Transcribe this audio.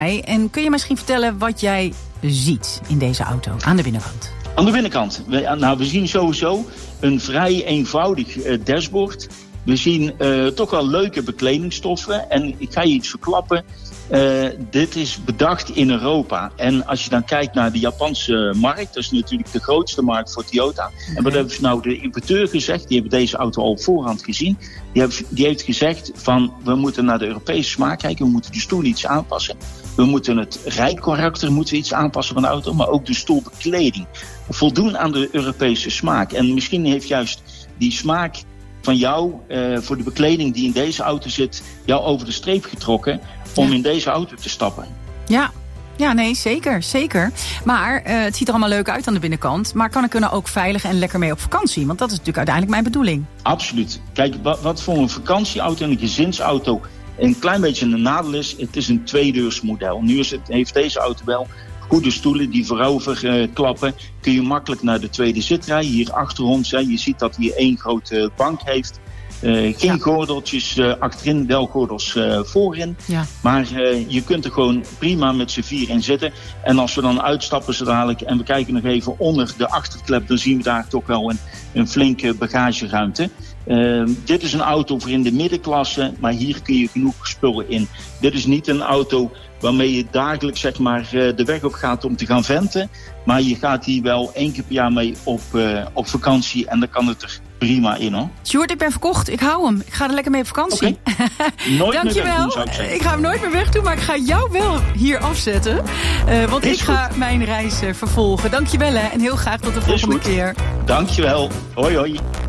En kun je misschien vertellen wat jij ziet in deze auto aan de binnenkant? Aan de binnenkant? We zien sowieso een vrij eenvoudig dashboard. We zien toch wel leuke bekledingstoffen. En ik ga je iets verklappen. Dit is bedacht in Europa. En als je dan kijkt naar de Japanse markt, dat is natuurlijk de grootste markt voor Toyota. Okay. En wat heeft nou de importeur gezegd? Die hebben deze auto al op voorhand gezien. Die heeft gezegd van, we moeten naar de Europese smaak kijken. We moeten de stoel iets aanpassen. We moeten het rijkarakter iets aanpassen van de auto. Maar ook de stoelbekleding. Voldoen aan de Europese smaak. En misschien heeft juist die smaak van jou, voor de bekleding die in deze auto zit, jou over de streep getrokken om in deze auto te stappen. Ja, nee, zeker. Maar het ziet er allemaal leuk uit aan de binnenkant. Maar kan ik er nou ook veilig en lekker mee op vakantie? Want dat is natuurlijk uiteindelijk mijn bedoeling. Absoluut. Kijk, wat voor een vakantieauto en een gezinsauto een klein beetje een nadeel is, het is een tweedeursmodel. Nu heeft deze auto wel goede stoelen die voorover klappen. Kun je makkelijk naar de tweede zitrij. Hier achter ons, je ziet dat hij 1 grote bank heeft. Geen gordeltjes achterin, wel gordels voorin. Ja. Maar je kunt er gewoon prima met z'n 4 in zitten. En als we dan uitstappen zo dadelijk en we kijken nog even onder de achterklep, dan zien we daar toch wel een flinke bagageruimte. Dit is een auto voor in de middenklasse, maar hier kun je genoeg spullen in. Dit is niet een auto waarmee je dagelijks de weg op gaat om te gaan venten. Maar je gaat hier wel 1 keer per jaar mee op vakantie en dan kan het er prima in, hoor. Sjoerd, ik ben verkocht. Ik hou hem. Ik ga er lekker mee op vakantie. Okay. Nooit meer weg doen, zou ik zeggen. Ik ga hem nooit meer weg doen, maar ik ga jou wel hier afzetten. Want ik ga mijn reis vervolgen. Dankjewel, hè. En heel graag tot de volgende keer. Dankjewel. Hoi, hoi.